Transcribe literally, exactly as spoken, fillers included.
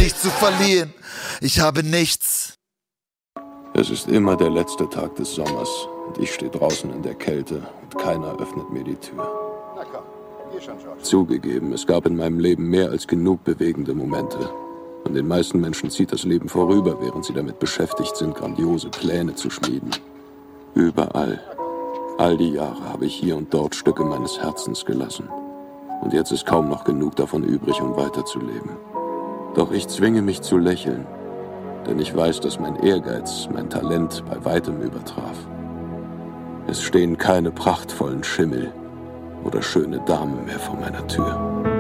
nichts zu verlieren. Ich habe nichts. Es ist immer der letzte Tag des Sommers und ich stehe draußen in der Kälte und keiner öffnet mir die Tür. Na komm, hier schon, George. Zugegeben, es gab in meinem Leben mehr als genug bewegende Momente. Und den meisten Menschen zieht das Leben vorüber, während sie damit beschäftigt sind, grandiose Pläne zu schmieden. Überall, all die Jahre habe ich hier und dort Stücke meines Herzens gelassen. Und jetzt ist kaum noch genug davon übrig, um weiterzuleben. Doch ich zwinge mich zu lächeln, denn ich weiß, dass mein Ehrgeiz mein Talent bei weitem übertraf. Es stehen keine prachtvollen Schimmel oder schöne Damen mehr vor meiner Tür.